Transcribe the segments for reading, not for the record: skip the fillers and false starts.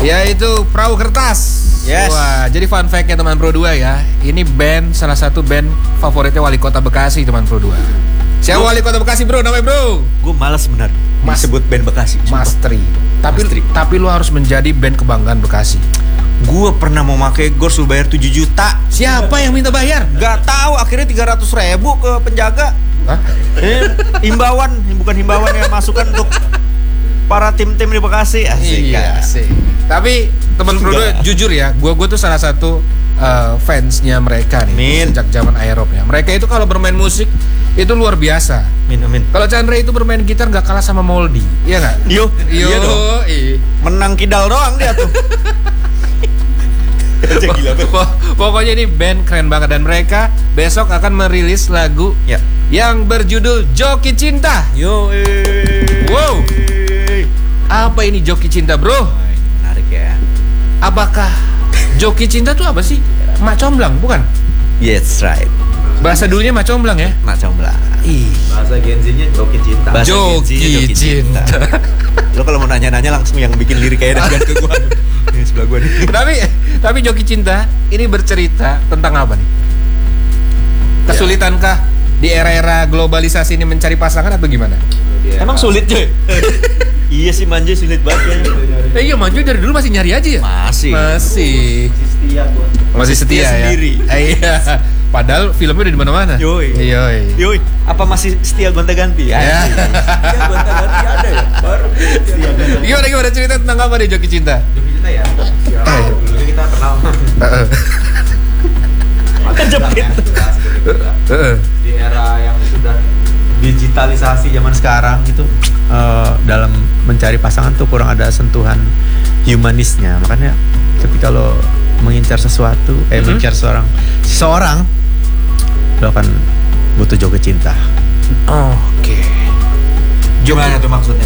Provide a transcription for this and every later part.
Yaitu Perahu Kertas. Yes. Wah, jadi fun fact-nya teman Pro 2 ya. Ini band, salah satu band favoritnya Wali Kota Bekasi teman Pro 2. Siapa Wali Kota Bekasi bro? Namanya bro? Gue malas benar disebut band Bekasi. Mastri. Tapi lu harus menjadi band kebanggaan Bekasi. Gue pernah mau pakai gors, lu bayar 7 juta. Siapa yang minta bayar? Gak tahu, akhirnya 300.000 ke penjaga. Hah? Himbauan, bukan himbauan ya, masukan untuk para tim-tim di Bekasi. Asik. Iya, asik. Tapi teman Pro 2 jujur ya, gue tuh salah satu fansnya mereka nih. Sejak zaman Aerob ya. Mereka itu kalau bermain musik itu luar biasa. Amin. Kalau Chandra itu bermain gitar nggak kalah sama Moldy, iya nggak? Iya dong. Menang kidal doang dia tuh. Gila, pokoknya ini band keren banget dan mereka besok akan merilis lagu yang berjudul Joki Cinta. Wow. Apa ini Joki Cinta bro? Ini menarik ya. Apakah Joki Cinta tuh apa sih? Mak comblang bukan? Yes right. Bahasa dulunya mak comblang ya? Mak comblang. Bahasa Gen Z-nya Joki Cinta. Joki Cinta. Lo kalau mau nanya-nanya langsung yang bikin lirik kayak dan ke gua. Ini sebelah gua nih. Tapi Joki Cinta ini bercerita tentang apa nih? Kesulitankah di era-era globalisasi ini mencari pasangan atau gimana? Emang sulit cuy? Iya sih, Manjo sulit banget ya. Iya, Manjo dari dulu masih nyari aja ya? Masih setia buat. Masih setia ya? Sendiri. Iya. Padahal filmnya udah di mana-mana. Yoi. Apa masih setia gonta-ganti? Ya. Setia gonta-ganti ada ya? Baru setia gonta-ganti. Gimana cerita tentang apa nih Joki Cinta? Joki Cinta ya? Dulu kita kenal. Kejepit. Di era yang sudah digitalisasi zaman sekarang itu, dalam mencari pasangan tuh kurang ada sentuhan humanisnya. Makanya ketika lo mengincar sesuatu, mengincar seseorang, lo akan butuh Joki Cinta. Oke. Gimana tuh maksudnya?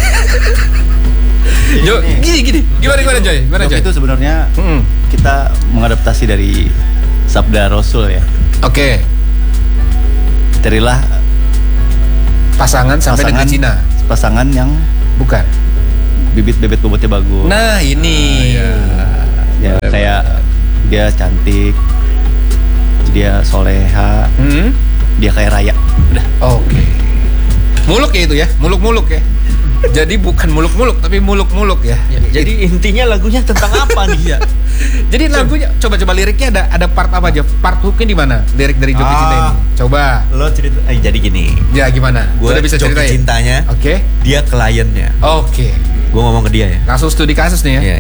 Gini. Gimana Joy? Joki itu sebenarnya kita mengadaptasi dari sabda Rasul ya. Oke. Carilah pasangan sampai dengan Cina. Pasangan yang bukan bibit bobotnya bagus. Nah ini ya kayak dia cantik, dia soleha, dia kayak raya. Udah. Oke. Muluk ya itu ya, muluk ya. Jadi bukan muluk-muluk tapi muluk-muluk ya. Jadi intinya lagunya tentang apa nih ya? Jadi lagunya coba liriknya ada part apa aja? Part hooknya di mana? Lirik dari Joki Cinta ini. Coba. Lo cerita. Jadi gini. Ya gimana? Gue udah bisa Joki ceritain. Cintanya. Oke. Dia kliennya. Oke. Gue ngomong ke dia ya. Langsung studi kasus nih ya. Iya.